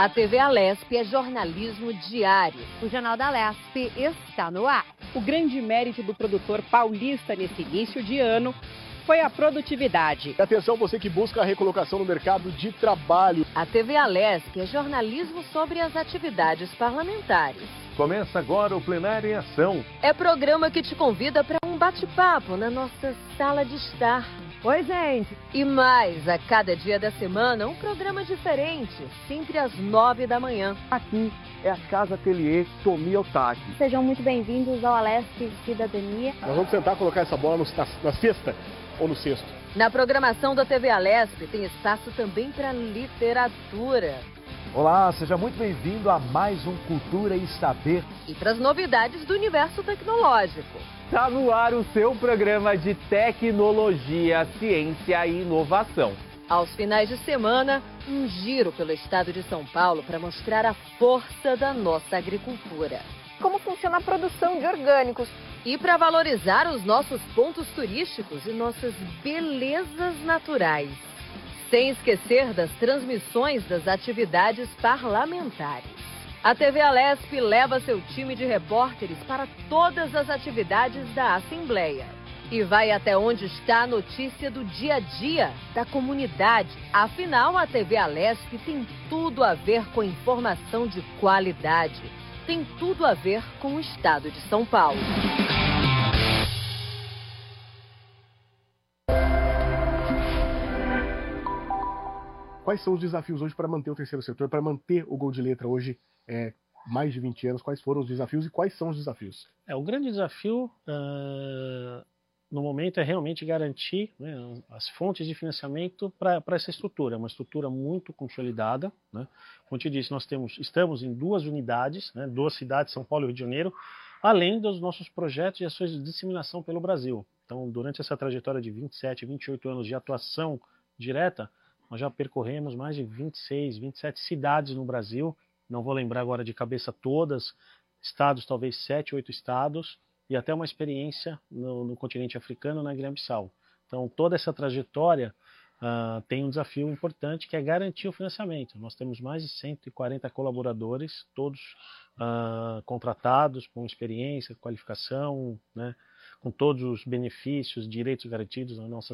A TV Alesp é jornalismo diário. O Jornal da Alesp está no ar. O grande mérito do produtor paulista nesse início de ano foi a produtividade. Atenção, você que busca a recolocação no mercado de trabalho. A TV Alesp é jornalismo sobre as atividades parlamentares. Começa agora o Plenário em Ação. É programa que te convida para um bate-papo na nossa sala de estar. Oi, gente! E mais, a cada dia da semana, um programa diferente, sempre às 9 da manhã. Aqui é a Casa Ateliê Tomi Otaki. Sejam muito bem-vindos ao Alesp Cidadania. Nós vamos tentar colocar essa bola na cesta ou no cesto. Na programação da TV Alesp tem espaço também para literatura. Olá, seja muito bem-vindo a mais um Cultura e Saber. E para as novidades do universo tecnológico. Está no ar o seu programa de tecnologia, ciência e inovação. Aos finais de semana, um giro pelo estado de São Paulo para mostrar a força da nossa agricultura. Como funciona a produção de orgânicos. E para valorizar os nossos pontos turísticos e nossas belezas naturais. Sem esquecer das transmissões das atividades parlamentares. A TV Alesp leva seu time de repórteres para todas as atividades da Assembleia. E vai até onde está a notícia do dia a dia da comunidade. Afinal, a TV Alesp tem tudo a ver com informação de qualidade. Tem tudo a ver com o estado de São Paulo. Quais são os desafios hoje para manter o terceiro setor, para manter o Gol de Letra hoje mais de 20 anos? Quais foram os desafios e quais são os desafios? O grande desafio no momento é realmente garantir, né, as fontes de financiamento para essa estrutura. É uma estrutura muito consolidada, né? Como eu te disse, estamos em 2 unidades, né, 2 cidades, São Paulo e Rio de Janeiro, além dos nossos projetos e ações de disseminação pelo Brasil. Então, durante essa trajetória de 27, 28 anos de atuação direta, nós já percorremos mais de 26, 27 cidades no Brasil. Não vou lembrar agora de cabeça todas, estados, talvez 7, 8 estados, e até uma experiência no continente africano, na Guiné-Bissau. Então, toda essa trajetória tem um desafio importante, que é garantir o financiamento. Nós temos mais de 140 colaboradores, todos contratados, com experiência, qualificação, né, com todos os benefícios, direitos garantidos na nossa